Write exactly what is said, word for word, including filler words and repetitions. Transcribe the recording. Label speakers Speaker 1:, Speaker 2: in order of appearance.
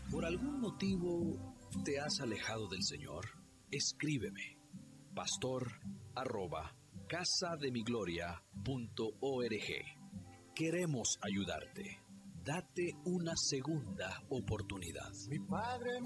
Speaker 1: ¿Por algún motivo te has alejado del Señor? Escríbeme, pastor arroba casademigloria.org. Queremos ayudarte. Date una segunda oportunidad.
Speaker 2: Mi padre me